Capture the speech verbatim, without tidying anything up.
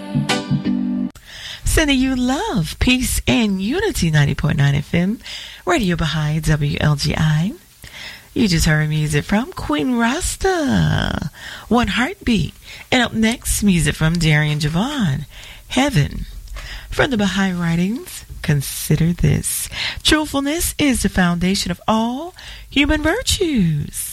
Sending you love, peace, and unity. Ninety point nine F M, Radio Baha'i, W L G I. You just heard music from Queen Rasta, One Heartbeat. And up next, music from Darian Javon, Heaven. From the Baha'i Writings, consider this: truthfulness is the foundation of all human virtues.